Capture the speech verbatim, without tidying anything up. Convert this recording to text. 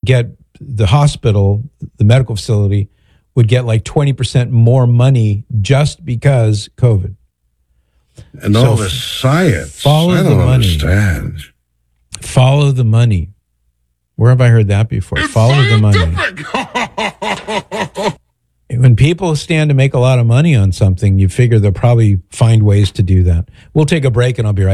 get the hospital, the medical facility, would get like twenty percent more money just because COVID. And So all the science. follow I the don't money. understand. Follow the money. Where have I heard that before? It's Follow the money. scientific. When people stand to make a lot of money on something, you figure they'll probably find ways to do that. We'll take a break and I'll be right back.